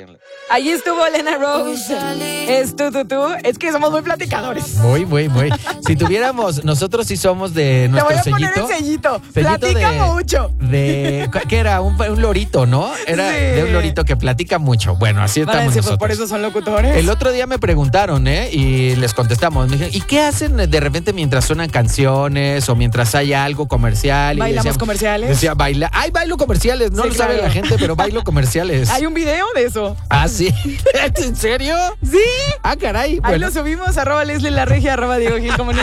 síganla. Ahí estuvo Elena Rose. Es tú. Es que somos muy platicadores. Muy. Si tuviéramos, nosotros sí somos de Te voy nuestro a poner sellito. el sellito. Platica mucho. ¿Qué era? Un lorito, ¿no? Era Sí. de un lorito que platica mucho. Bueno, así Van a estamos decir, pues nosotros. por eso son locutores. El otro día me preguntaron, y les contestamos. Me dijeron, ¿y qué hacen de repente mientras suenan canciones o mientras hay algo comercial? Y ¿Bailamos decíamos- comerciales? Decía, bailo comerciales. No Sí, lo sabe claro. la gente, pero bailo comerciales. Hay un video de eso. Ah, sí. ¿En serio? Sí. Ah, caray. Ahí Bueno. lo subimos, @Leslie La Regia, @Diego Gil, como